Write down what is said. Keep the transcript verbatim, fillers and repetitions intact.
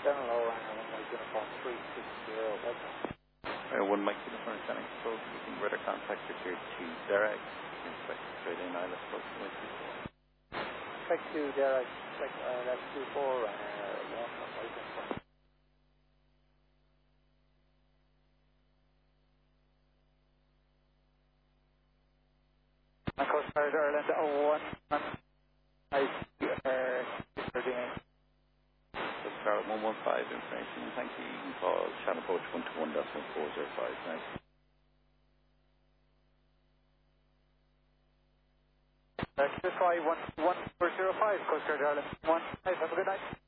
Down low, and one Mike Uniform three six zero, welcome. Uh, one Mike Uniform standing close, using radar contact secured to Derek, inspect straight in, I left close to one two four. Check to Derek, check uh, left two four, and uh, one Mike Uniform. And Coast Guard Ireland oh one, I see, uh, thirteen. Coast Guard one one five information, thank you, you can call channel approach one two one point four zero five, nice. That's two five one one four zero five, Coast Guard Ireland one five, have a good night.